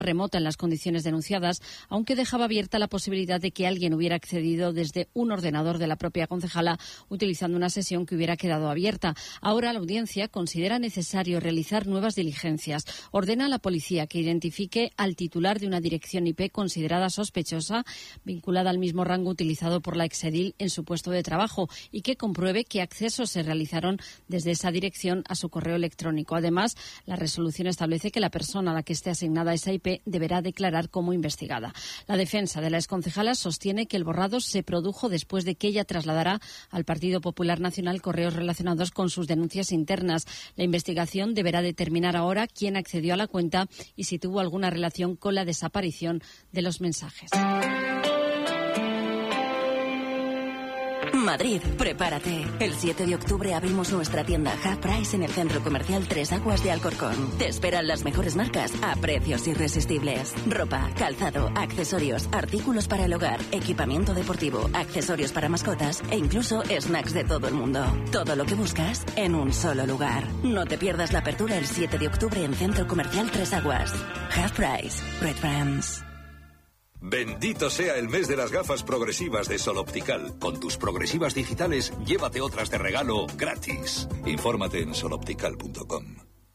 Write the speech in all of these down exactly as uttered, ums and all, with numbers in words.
remota en las condiciones denunciadas, aunque dejaba abierta la posibilidad de que alguien hubiera accedido desde un ordenador de la propia concejala utilizando una sesión que hubiera quedado abierta. Ahora la audiencia considera necesario realizar nuevas diligencias. Ordena a la policía que identifique al titular de una dirección I P considerada sospechosa, vinculada al mismo rango utilizado por la exedil en su puesto de trabajo, y que compruebe qué accesos se realizaron desde esa dirección a su correo electrónico. Además, la resolución establece que la persona a la que esté asignada esa I P deberá declarar como investigada. La defensa de la exconcejala sostiene que el borrado se produjo después de que ella trasladara al Partido Popular Nacional correos relacionados con sus denuncias internas. La investigación deberá determinar ahora quién accedió a la cuenta y si tuvo alguna relación con la desaparición de los mensajes. Madrid, prepárate. El siete de octubre abrimos nuestra tienda Half Price en el Centro Comercial Tres Aguas de Alcorcón. Te esperan las mejores marcas a precios irresistibles. Ropa, calzado, accesorios, artículos para el hogar, equipamiento deportivo, accesorios para mascotas e incluso snacks de todo el mundo. Todo lo que buscas en un solo lugar. No te pierdas la apertura el siete de octubre en Centro Comercial Tres Aguas. Half Price. Great Brands. Bendito sea el mes de las gafas progresivas de Sol Optical. Con tus progresivas digitales, llévate otras de regalo gratis. Infórmate en sol optical punto com.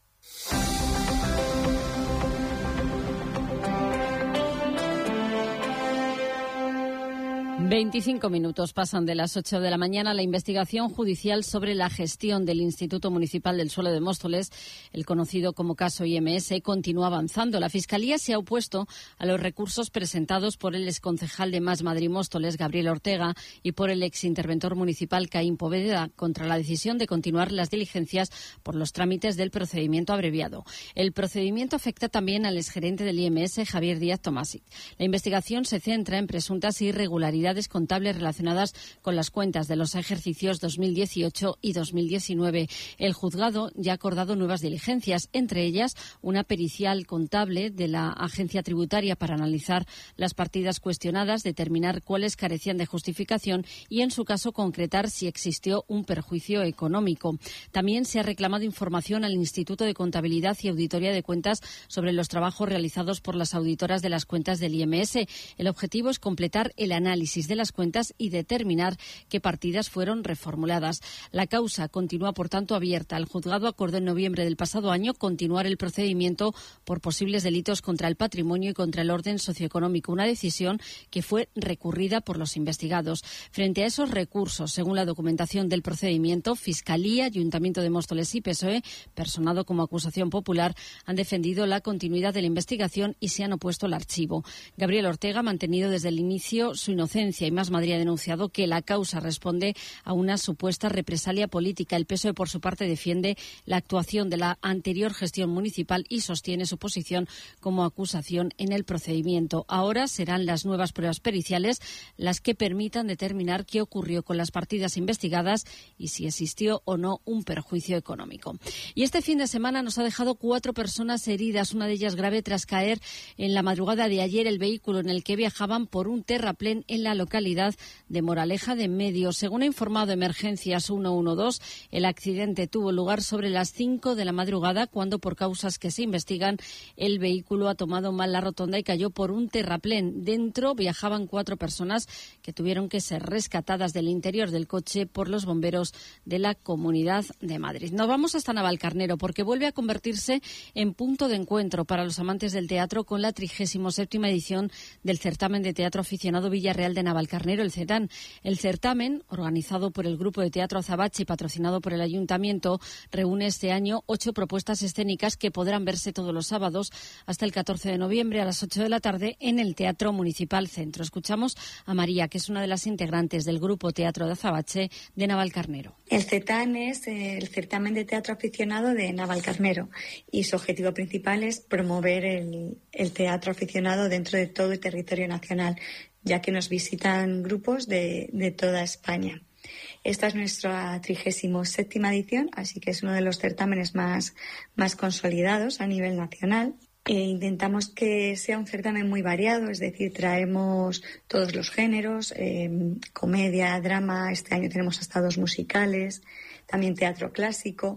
veinticinco minutos pasan de las ocho de la mañana. La investigación judicial sobre la gestión del Instituto Municipal del Suelo de Móstoles, el conocido como caso I M S, continúa avanzando. La Fiscalía se ha opuesto a los recursos presentados por el exconcejal de Más Madrid Móstoles, Gabriel Ortega, y por el exinterventor municipal, Caín Poveda, contra la decisión de continuar las diligencias por los trámites del procedimiento abreviado. El procedimiento afecta también al exgerente del I M S, Javier Díaz Tomasic. La investigación se centra en presuntas irregularidades contables relacionadas con las cuentas de los ejercicios dos mil dieciocho y dos mil diecinueve. El juzgado ya ha acordado nuevas diligencias, entre ellas una pericial contable de la agencia tributaria para analizar las partidas cuestionadas, determinar cuáles carecían de justificación y, en su caso, concretar si existió un perjuicio económico. También se ha reclamado información al Instituto de Contabilidad y Auditoría de Cuentas sobre los trabajos realizados por las auditoras de las cuentas del I M S. El objetivo es completar el análisis de las cuentas y determinar qué partidas fueron reformuladas. La causa continúa, por tanto, abierta. El juzgado acordó en noviembre del pasado año continuar el procedimiento por posibles delitos contra el patrimonio y contra el orden socioeconómico, una decisión que fue recurrida por los investigados. Frente a esos recursos, según la documentación del procedimiento, Fiscalía, Ayuntamiento de Móstoles y P S O E, personado como acusación popular, han defendido la continuidad de la investigación y se han opuesto al archivo. Gabriel Ortega ha mantenido desde el inicio su inocencia y Más Madrid ha denunciado que la causa responde a una supuesta represalia política. El P S O E, por su parte, defiende la actuación de la anterior gestión municipal y sostiene su posición como acusación en el procedimiento. Ahora serán las nuevas pruebas periciales las que permitan determinar qué ocurrió con las partidas investigadas y si existió o no un perjuicio económico. Y este fin de semana nos ha dejado cuatro personas heridas, una de ellas grave tras caer en la madrugada de ayer el vehículo en el que viajaban por un terraplén en la localidad de Moraleja de Medio. Según ha informado Emergencias ciento doce, el accidente tuvo lugar sobre las cinco de la madrugada, cuando, por causas que se investigan, el vehículo ha tomado mal la rotonda y cayó por un terraplén. Dentro viajaban cuatro personas que tuvieron que ser rescatadas del interior del coche por los bomberos de la Comunidad de Madrid. Nos vamos hasta Navalcarnero, porque vuelve a convertirse en punto de encuentro para los amantes del teatro con la trigésima séptima edición del certamen de teatro aficionado Villarreal de Navalcarnero, el CETAN. El certamen, organizado por el Grupo de Teatro Azabache y patrocinado por el Ayuntamiento, reúne este año ocho propuestas escénicas que podrán verse todos los sábados hasta el catorce de noviembre a las ocho de la tarde en el Teatro Municipal Centro. Escuchamos a María, que es una de las integrantes del Grupo Teatro de Azabache de Navalcarnero. El CETAN es el certamen de teatro aficionado de Navalcarnero y su objetivo principal es promover el, el teatro aficionado dentro de todo el territorio nacional, ya que nos visitan grupos de, de toda España. Esta es nuestra trigésima séptima edición, así que es uno de los certámenes más, más consolidados a nivel nacional. E intentamos que sea un certamen muy variado, es decir, traemos todos los géneros, eh, comedia, drama, este año tenemos hasta dos musicales, también teatro clásico.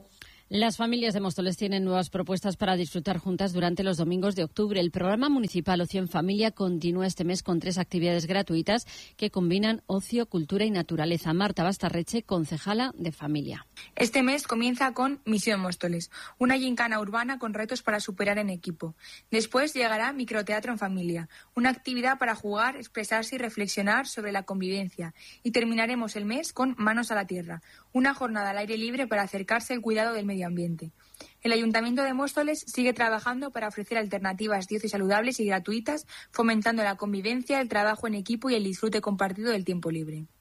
Las familias de Móstoles tienen nuevas propuestas para disfrutar juntas durante los domingos de octubre. El programa municipal Ocio en Familia continúa este mes con tres actividades gratuitas que combinan ocio, cultura y naturaleza. Marta Bastarreche, concejala de Familia. Este mes comienza con Misión Móstoles, una gincana urbana con retos para superar en equipo. Después llegará Microteatro en Familia, una actividad para jugar, expresarse y reflexionar sobre la convivencia. Y terminaremos el mes con Manos a la Tierra, una jornada al aire libre para acercarse al cuidado del medio ambiente. El Ayuntamiento de Móstoles sigue trabajando para ofrecer alternativas de ocio saludables y gratuitas, fomentando la convivencia, el trabajo en equipo y el disfrute compartido del tiempo libre.